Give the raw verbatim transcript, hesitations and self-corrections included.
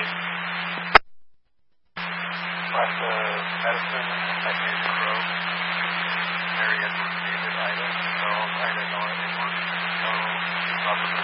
Left the medicine at Major Grove, Mary Edward David Ida, so I didn't know it anymore. So, probably